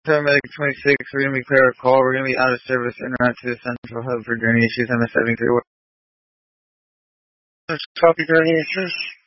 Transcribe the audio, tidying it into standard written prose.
Paramedic 26, we're going to be clear our call. We're going to be out of service en route to the central hub for journey issues on the 73. Copy journey issues.